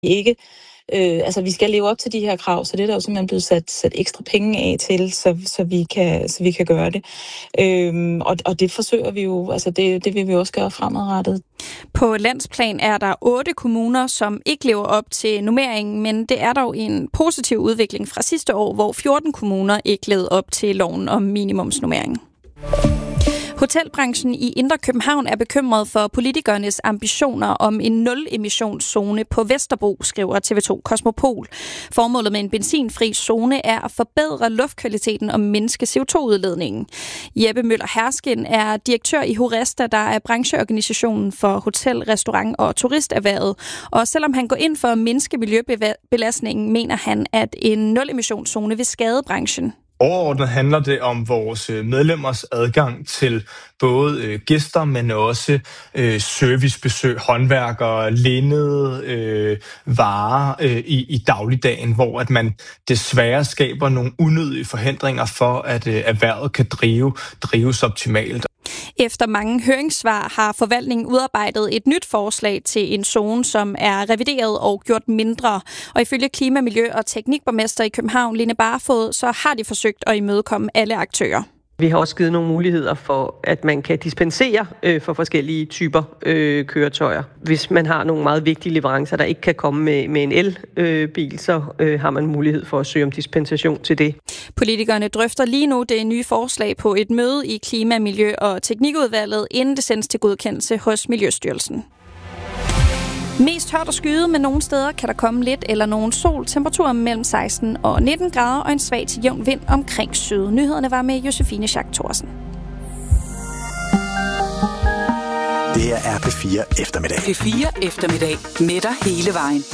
ikke. Vi skal leve op til de her krav, så det er der jo simpelthen blevet sat ekstra penge af til, så vi kan gøre det. Og det forsøger vi jo, det vil vi også gøre fremadrettet. På landsplan er der 8 kommuner, som ikke lever op til normeringen, men det er dog en positiv udvikling fra sidste år, hvor 14 kommuner ikke levede op til loven om minimumsnormeringen. Hotelbranchen i Indre København er bekymret for politikernes ambitioner om en nul-emissionszone på Vesterbro, skriver TV2 Kosmopol. Formålet med en benzinfri zone er at forbedre luftkvaliteten og mindske CO2-udledningen. Jeppe Møller Hersken er direktør i Horesta, der er brancheorganisationen for hotel-, restaurant- og turisterhvervet. Og selvom han går ind for at mindske miljøbelastningen, mener han, at en nul-emissionszone vil skade branchen. Overordnet handler det om vores medlemmers adgang til både gæster, men også servicebesøg, håndværkere, linnede varer i dagligdagen, hvor at man desværre skaber nogle unødige forhindringer for, at erhvervet kan drives optimalt. Efter mange høringssvar har forvaltningen udarbejdet et nyt forslag til en zone, som er revideret og gjort mindre. Og ifølge klima-, miljø- og teknikborgmester i København, Line Barfod, så har de forsøgt at imødekomme alle aktører. Vi har også givet nogle muligheder for, at man kan dispensere for forskellige typer køretøjer. Hvis man har nogle meget vigtige leverancer, der ikke kan komme med en elbil, så har man mulighed for at søge om dispensation til det. Politikerne drøfter lige nu det nye forslag på et møde i Klima-, Miljø- og Teknikudvalget, inden det sendes til godkendelse hos Miljøstyrelsen. Mest tørt og skyet, men nogle steder kan der komme lidt eller nogen sol. Temperaturen mellem 16 og 19 grader og en svag til jævn vind omkring syd. Nyhederne var med Josefine Schack Thorsen. Det er P4 Eftermiddag. P4 Eftermiddag med dig hele vejen.